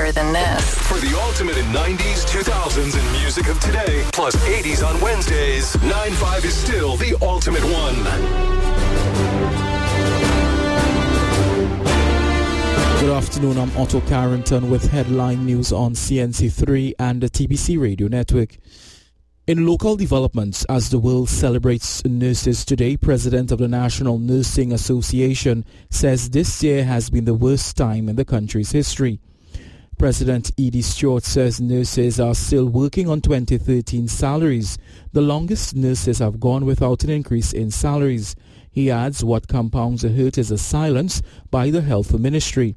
better than this. For the ultimate in 90s, 2000s, and music of today, plus 80s on Wednesdays, 9-5 is still the ultimate one. Good afternoon, I'm Otto Carrington with headline news on CNC3 and the TBC Radio Network. In local developments, as the world celebrates nurses today, President of the National Nursing Association says this year has been the worst time in the country's history. President Edie Stewart says nurses are still working on 2013 salaries, the longest nurses have gone without an increase in salaries. He adds what compounds the hurt is a silence by the Health Ministry.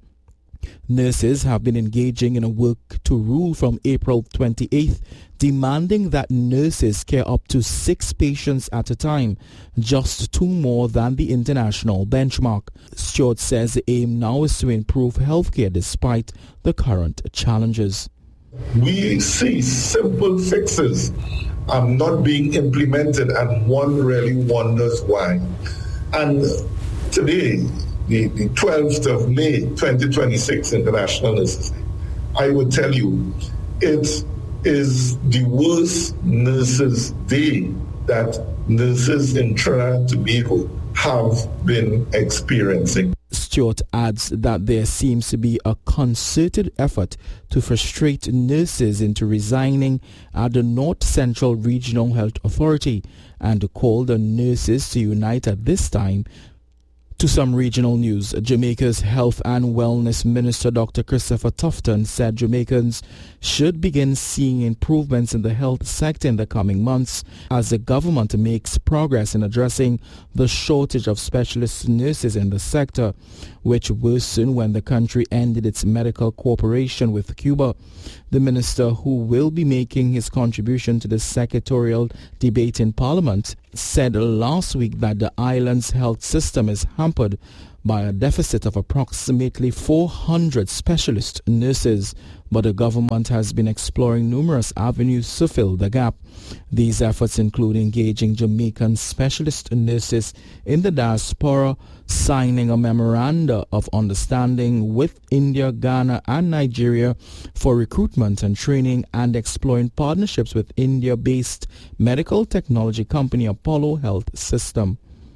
Nurses have been engaging in a work to rule from April 28th, demanding that nurses care up to 6 patients at a time, just 2 more than the international benchmark. Stewart says the aim now is to improve healthcare despite the current challenges. We see simple fixes not being implemented, and one really wonders why. And today, the 12th of May 2026 International Nurses Day, I would tell you it is the worst Nurses Day that nurses in Trinidad and Tobago have been experiencing. Stewart adds that there seems to be a concerted effort to frustrate nurses into resigning at the North Central Regional Health Authority and called on nurses to unite at this time. To some regional news, Jamaica's Health and Wellness Minister Dr. Christopher Tufton said Jamaicans should begin seeing improvements in the health sector in the coming months as the government makes progress in addressing the shortage of specialist nurses in the sector, which worsened when the country ended its medical cooperation with Cuba. The minister, who will be making his contribution to the secretarial debate in Parliament, said last week that the island's health system is hampered by a deficit of approximately 400 specialist nurses, but the government has been exploring numerous avenues to fill the gap. These efforts include engaging Jamaican specialist nurses in the diaspora, signing a memoranda of understanding with India, Ghana and Nigeria for recruitment and training, and exploring partnerships with India-based medical technology company Apollo Health System.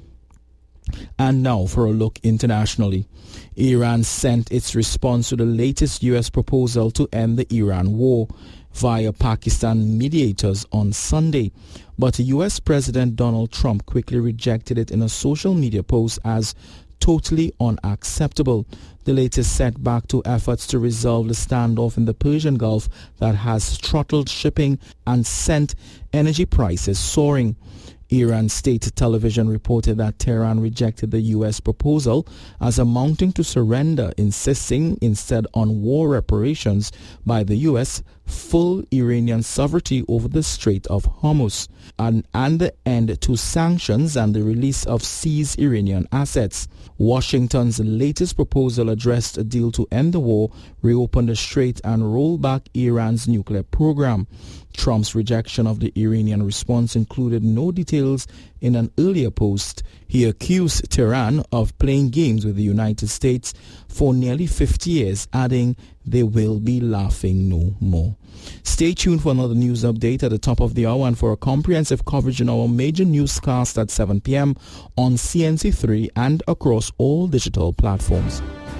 And now for a look internationally. Iran sent its response to the latest U.S. proposal to end the Iran war via Pakistan mediators on Sunday. But U.S. President Donald Trump quickly rejected it in a social media post as totally unacceptable. The latest setback to efforts to resolve the standoff in the Persian Gulf that has throttled shipping and sent energy prices soaring. Iran state television reported that Tehran rejected the U.S. proposal as amounting to surrender, insisting instead on war reparations by the U.S., full Iranian sovereignty over the Strait of Hormuz, and the end to sanctions and the release of seized Iranian assets. Washington's latest proposal addressed a deal to end the war, reopen the strait, and roll back Iran's nuclear program. Trump's rejection of the Iranian response included no details in an earlier post. He accused Tehran of playing games with the United States for nearly 50 years, adding they will be laughing no more. Stay tuned for another news update at the top of the hour and for a comprehensive coverage in our major newscast at 7 p.m. on CNC3 and across all digital platforms.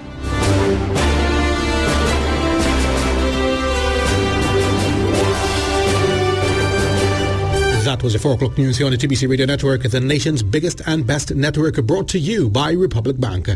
That was the 4 o'clock news here on the TBC Radio Network, the nation's biggest and best network, brought to you by Republic Bank.